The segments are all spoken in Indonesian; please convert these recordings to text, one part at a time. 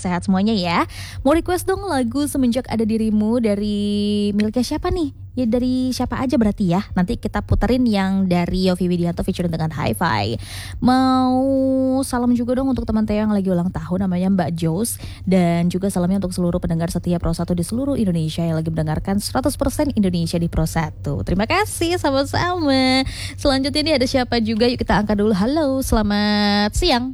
sehat semuanya ya. Mau request dong lagu Semenjak Ada Dirimu dari miliknya siapa nih? Ya dari siapa aja berarti ya. Nanti kita puterin yang dari Yovie Widianto featuring dengan Hi-Fi. Mau salam juga dong untuk teman Teo yang lagi ulang tahun, namanya Mbak Jos. Dan juga salamnya untuk seluruh pendengar setia Pro 1 di seluruh Indonesia yang lagi mendengarkan 100% Indonesia di Pro 1. Terima kasih, sama-sama. Selanjutnya ini ada siapa juga, yuk kita angkat dulu. Halo, selamat siang.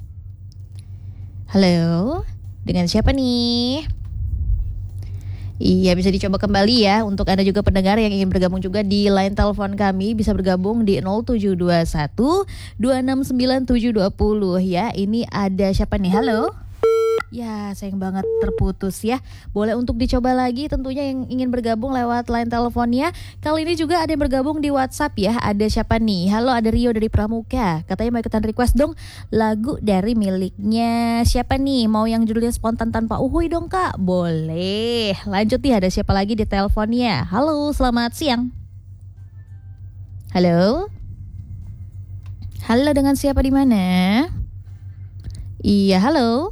Halo, dengan siapa nih? Iya, bisa dicoba kembali ya. Untuk Anda juga pendengar yang ingin bergabung juga di line telepon kami, bisa bergabung di 0721 269 720 ya. Ini ada siapa nih? Halo. Ya, sayang banget terputus ya. Boleh untuk dicoba lagi tentunya yang ingin bergabung lewat line teleponnya. Kali ini juga ada yang bergabung di WhatsApp ya. Ada siapa nih? Halo, ada Rio dari Pramuka. Katanya mau ikutan request dong lagu dari miliknya siapa nih? Mau yang judulnya Spontan Tanpa Uhuy dong Kak? Boleh. Lanjut nih, ada siapa lagi di teleponnya? Halo, selamat siang. Halo. Halo, dengan siapa di mana? Iya, halo.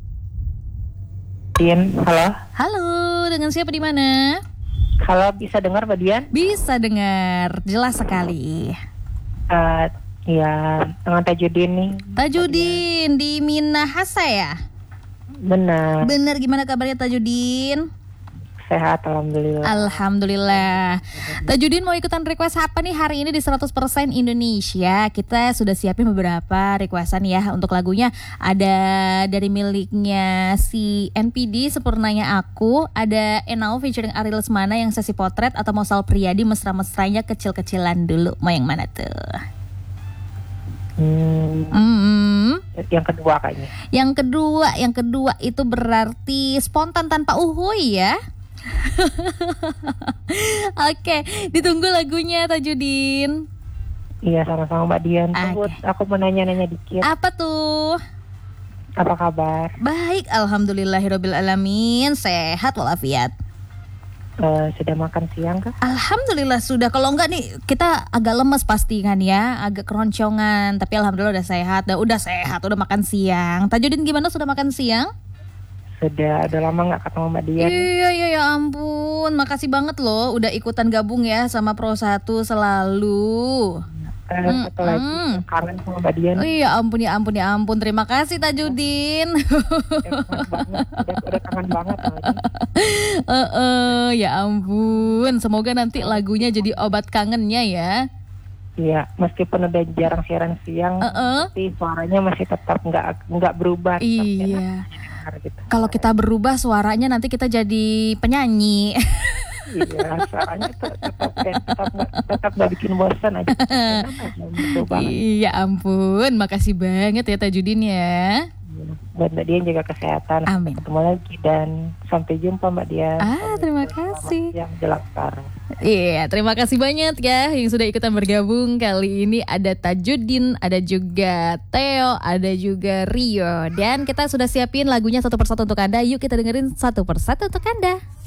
Dian, halo. Halo, dengan siapa di mana? Halo, bisa dengar Mbak Dian? Bisa dengar, jelas sekali. Ya, dengan Tajudin nih. Tajudin di Minahasa ya? Benar. Benar, gimana kabarnya Tajudin? Sehat, alhamdulillah. Alhamdulillah. Tajudin mau ikutan request apa nih hari ini di 100% Indonesia? Kita sudah siapin beberapa requestan ya. Untuk lagunya ada dari miliknya si NPD Sempurnanya Aku, ada Enau featuring Ariel Lesmana yang sesi potret, atau mau Sal Priadi mesra-mesranya kecil-kecilan dulu. Mau yang mana tuh? Yang kedua kayaknya. Yang kedua itu berarti Spontan Tanpa Uhuy ya. Oke, ditunggu lagunya Tajudin. Iya, sama-sama Mbak Dian. Tunggu, aku mau nanya-nanya dikit. Apa tuh? Apa kabar? Baik, alhamdulillahirabbil alamin, sehat walafiat. Sudah makan siang kah? Alhamdulillah sudah. Kalau enggak nih kita agak lemes pasti kan ya, agak keroncongan. Tapi alhamdulillah udah sehat, udah makan siang. Tajudin gimana, sudah makan siang? Udah lama gak ketemu Mbak Dian. Iya ya ampun, makasih banget loh udah ikutan gabung ya sama Pro 1 selalu. Satu lagi, kangen sama Mbak Dian. Oh iya, ampun. Terima kasih Tajudin. Udah kangen banget. Ya ampun, semoga nanti lagunya jadi obat kangennya ya. Iya, meskipun udah jarang siaran siang, tapi suaranya masih tetap nggak berubah. Iya. Gitu. Kalau kita berubah suaranya nanti kita jadi penyanyi. Iya, suaranya tetap nggak bikin bosan aja. Iya ampun, makasih banget ya Tajudin ya. Buat Mbak Dian jaga kesehatan. Amin. Ketemu lagi dan sampai jumpa Mbak Dian. Terima kasih. Yang jelas sekarang. Iya, terima kasih banyak ya yang sudah ikutan bergabung. Kali ini ada Tajudin, ada juga Theo, ada juga Rio. Dan kita sudah siapin lagunya satu persatu untuk Anda. Yuk kita dengerin satu persatu untuk Anda.